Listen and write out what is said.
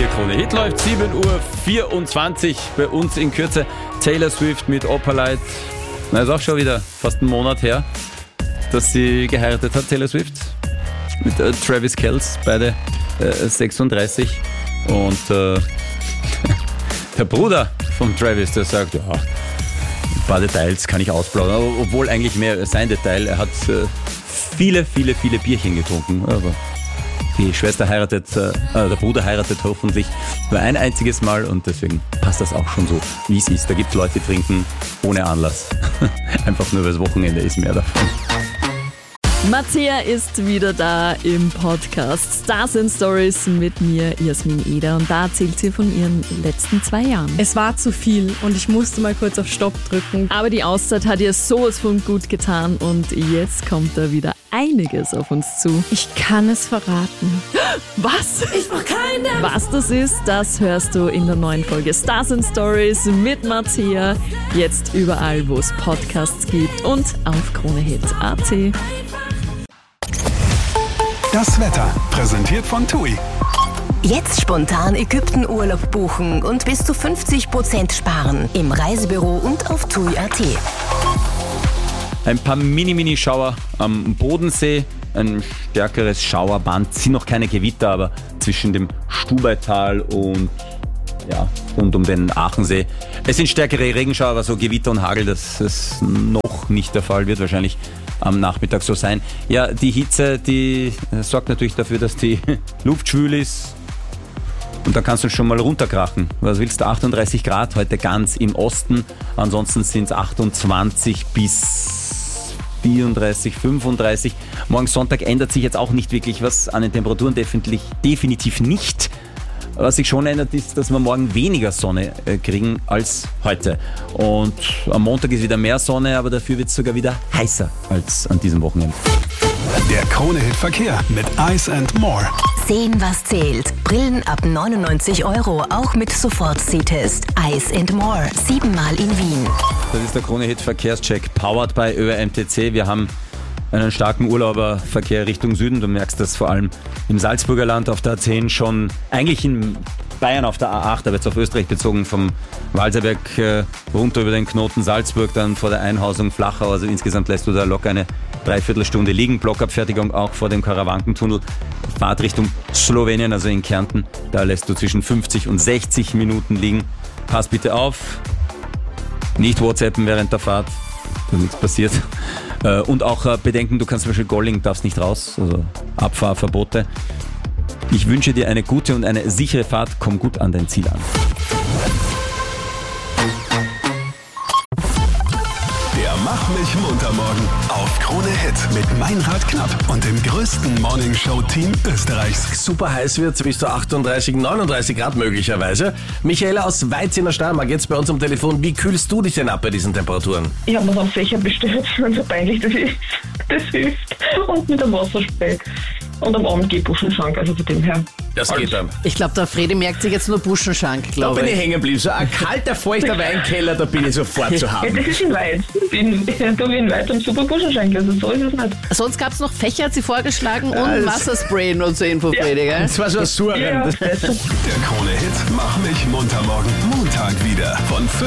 Krone Hit läuft 7:24 Uhr bei uns in Kürze. Taylor Swift mit Opalite. Na, ist auch schon wieder fast einen Monat her, dass sie geheiratet hat, Taylor Swift. Mit Travis Kelce, beide 36. Und der Bruder von Travis, der sagt, ja, ein paar Details kann ich ausplaudern. Obwohl eigentlich mehr sein Detail. Er hat viele Bierchen getrunken. Aber die Schwester heiratet, der Bruder heiratet hoffentlich nur ein einziges Mal und deswegen passt das auch schon so, wie es ist. Da gibt es Leute, die trinken ohne Anlass. Einfach nur, weil es Wochenende ist, mehr davon. Mattea ist wieder da im Podcast Stars and Stories mit mir, Jasmin Eder. Und da erzählt sie von ihren letzten 2 Jahren. Es war zu viel und ich musste mal kurz auf Stopp drücken. Aber die Auszeit hat ihr sowas von gut getan und jetzt kommt da wieder einiges auf uns zu. Ich kann es verraten. Was? Ich mach keine. Was das ist, das hörst du in der neuen Folge Stars and Stories mit Mattea. Jetzt überall, wo es Podcasts gibt und auf KroneHit.at. Das Wetter, präsentiert von TUI. Jetzt spontan Ägyptenurlaub buchen und bis zu 50% sparen. Im Reisebüro und auf TUI.at. Ein paar Mini-Schauer am Bodensee, ein stärkeres Schauerband, sind noch keine Gewitter, aber zwischen dem Stubaital und rund um den Aachensee. Es sind stärkere Regenschauer, aber so Gewitter und Hagel, das ist noch nicht der Fall, wird wahrscheinlich am Nachmittag so sein. Ja, die Hitze, die sorgt natürlich dafür, dass die Luft schwül ist. Und da kannst du schon mal runterkrachen. Was willst du? 38 Grad heute ganz im Osten. Ansonsten sind es 28 bis 34, 35. Morgen Sonntag ändert sich jetzt auch nicht wirklich was an den Temperaturen. Definitiv nicht. Was sich schon ändert, ist, dass wir morgen weniger Sonne kriegen als heute. Und am Montag ist wieder mehr Sonne, aber dafür wird es sogar wieder heißer als an diesem Wochenende. Der Krone-Hit Verkehr mit Ice & More. Sehen, was zählt. Brillen ab 99 €, auch mit Sofort-Sehtest. Ice & More. 7-mal in Wien. Das ist der Krone-Hit Verkehrscheck, powered by ÖMTC. Wir haben einen starken Urlauberverkehr Richtung Süden. Du merkst das vor allem im Salzburger Land auf der A10 schon, eigentlich in Bayern auf der A8, aber jetzt auf Österreich bezogen, vom Walserberg runter über den Knoten Salzburg, dann vor der Einhausung Flachau. Also insgesamt lässt du da locker eine Dreiviertelstunde liegen. Blockabfertigung auch vor dem Karawankentunnel. Fahrt Richtung Slowenien, also in Kärnten, da lässt du zwischen 50 und 60 Minuten liegen. Pass bitte auf, nicht WhatsAppen während der Fahrt, dass nichts passiert. Und auch bedenken, du kannst zum Beispiel Golling, darfst nicht raus, also Abfahrverbote. Ich wünsche dir eine gute und eine sichere Fahrt, komm gut an dein Ziel an. Der Mach mich munter morgen auf Krone-Hit mit Meinrad Knapp und dem größten Morningshow-Team Österreichs. Super heiß wird, bis zu 38, 39 Grad möglicherweise. Michaela aus Weiz in der Steiermark, jetzt bei uns am Telefon. Wie kühlst du dich denn ab bei diesen Temperaturen? Ich habe mir so einen Fächer bestellt, so peinlich das ist. Das hilft. Und mit einem Wasserspray. Und am Abend geht Buschenschank, also von dem her. Das geht dann. Ich glaube, der Fredi merkt sich jetzt nur Buschenschank, Da glaube bin ich ich. hängen geblieben. So ein kalter, feuchter Weinkeller, da bin ich sofort zu Ja, haben. das ist in Weiz. Da bin in Weiz und super Buschenschank, also so ist es nicht. Sonst gab es noch Fächer, hat sie vorgeschlagen, und Wasserspray nur zur Info, Fredi, gell? Das war so ein Surren. Ja, Der Krone-Hit Mach mich munter morgen Montag wieder von 5